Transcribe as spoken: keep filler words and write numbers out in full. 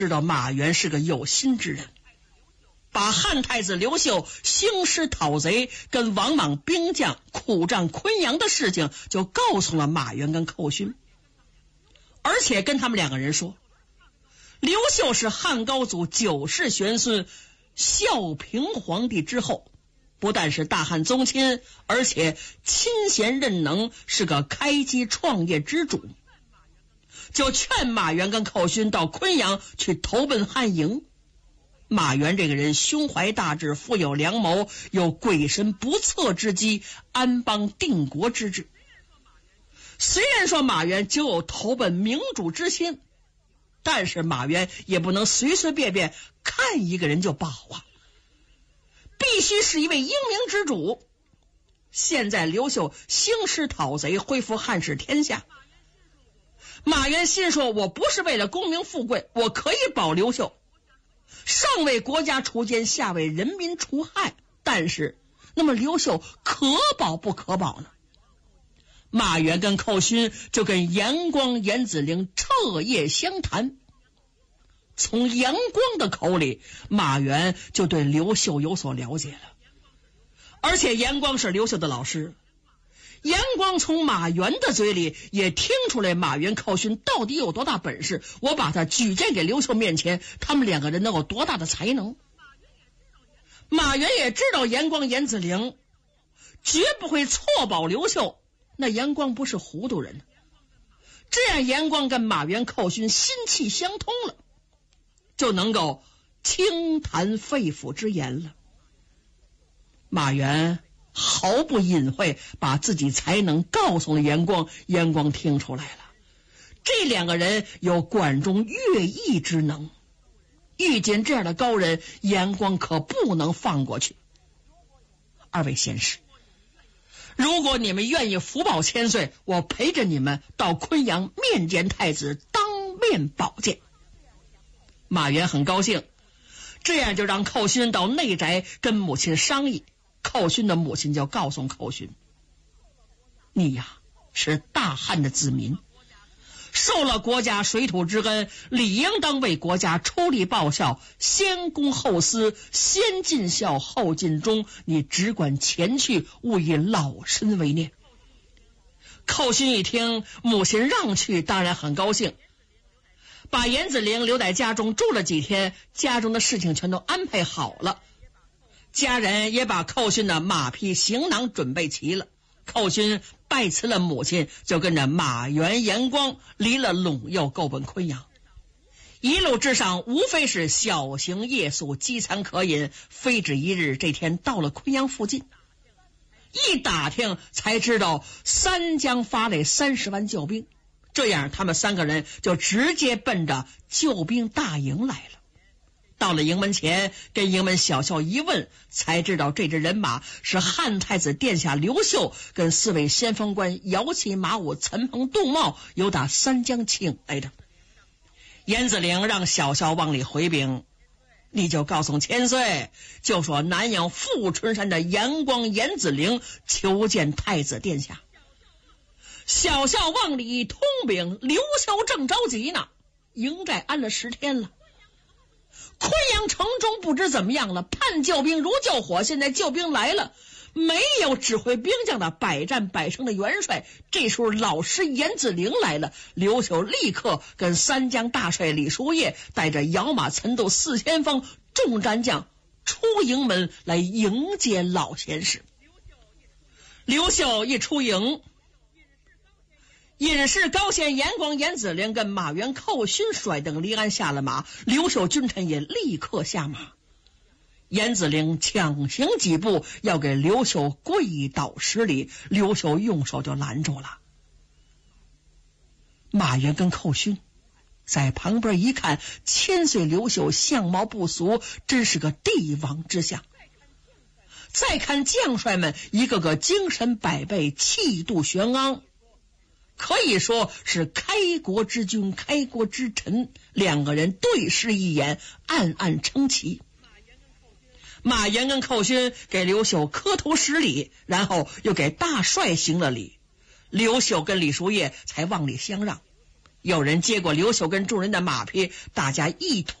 知道马援是个有心之人，把汉太子刘秀兴师讨贼跟王莽兵将苦战昆阳的事情就告诉了马援跟寇勋，而且跟他们两个人说，刘秀是汉高祖九世玄孙孝平皇帝之后，不但是大汉宗亲，而且亲贤任能，是个开基创业之主，就劝马援跟寇勋到昆阳去投奔汉营。马援这个人胸怀大志，富有良谋，有鬼神不测之机，安邦定国之志。虽然说马援就有投奔明主之心，但是马援也不能随随便便看一个人就保啊，必须是一位英明之主。现在刘秀兴师讨贼，恢复汉室天下，马援心说，我不是为了功名富贵，我可以保刘秀，上为国家除奸，下为人民除害，但是那么刘秀可保不可保呢？马援跟寇勋就跟严光、严子陵彻夜相谈，从严光的口里，马援就对刘秀有所了解了，而且严光是刘秀的老师，严光从马援的嘴里也听出来马援、寇勋到底有多大本事，我把他举荐给刘秀面前，他们两个人能有多大的才能。马援也知道严光、严子陵绝不会错保刘秀，那严光不是糊涂人，这样严光跟马援、寇勋心气相通了，就能够轻谈肺腑之言了。马援毫不隐晦把自己才能告诉了严光，严光听出来了，这两个人有管中乐毅之能，遇见这样的高人，严光可不能放过去。二位贤士，如果你们愿意福保千岁，我陪着你们到昆阳面见太子，当面保荐。马援很高兴，这样就让寇勋到内宅跟母亲商议。寇勋的母亲就告诉寇勋，你呀是大汉的子民，受了国家水土之恩，理应当为国家出力报效，先公后私，先尽孝后尽忠，你只管前去，勿以老身为念。寇勋一听母亲让去，当然很高兴，把严子陵留在家中住了几天，家中的事情全都安排好了，家人也把寇勋的马匹行囊准备齐了。寇勋拜辞了母亲，就跟着马援、严光离了陇右，够奔昆阳。一路之上无非是小行夜宿，饥餐可饮，非止一日，这天到了昆阳附近，一打听才知道三江发来三十万救兵，这样他们三个人就直接奔着救兵大营来了。到了营门前，跟营门小校一问，才知道这支人马是汉太子殿下刘秀跟四位先锋官姚齐、马武、岑彭、杜茂由打三江请来的。严子陵让小校往里回禀，你就告诉千岁，就说南阳富春山的严光、严子陵求见太子殿下。小校往里通禀，刘秀正着急呢，营寨安了十天了，昆阳城中不知怎么样了，盼救兵如救火，现在救兵来了，没有指挥兵将的百战百胜的元帅，这时候老师严子陵来了，刘秀立刻跟三江大帅李叔夜带着摇马岑斗四千锋众战将出营门来迎接老贤士。刘秀一出营，隐士高贤、严光、严子陵跟马援、寇勋甩灯离鞍下了马，刘秀君臣也立刻下马。严子陵抢行几步要给刘秀跪倒施礼，刘秀用手就拦住了。马援跟寇勋在旁边一看，千岁刘秀相貌不俗，真是个帝王之相。再看将帅们一个个精神百倍，气度轩昂，可以说是开国之君、开国之臣。两个人对视一眼，暗暗称奇。马援跟寇勋给刘秀磕头施礼，然后又给大帅行了礼，刘秀跟李叔夜才往里相让。 有人接过刘秀跟众人的马匹，大家一同